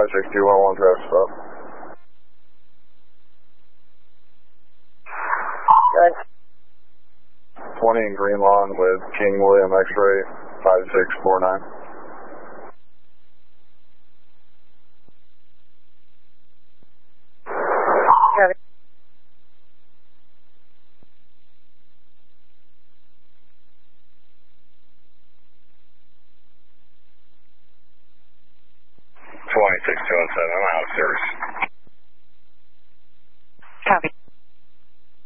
56211 traffic stop. Good. 20 in Green Lawn with King William X-ray 5649. Copy. I'm out of service.